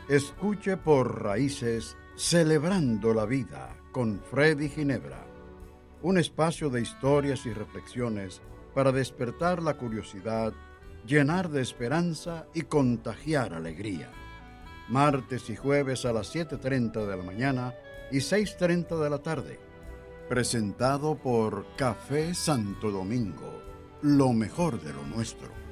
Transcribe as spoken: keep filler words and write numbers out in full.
Escuche por Raíces, Celebrando la Vida, con Freddy Ginebra. Un espacio de historias y reflexiones para despertar la curiosidad, llenar de esperanza y contagiar alegría. Martes y jueves a las siete y media de la mañana y seis y media de la tarde. Presentado por Café Santo Domingo, lo mejor de lo nuestro.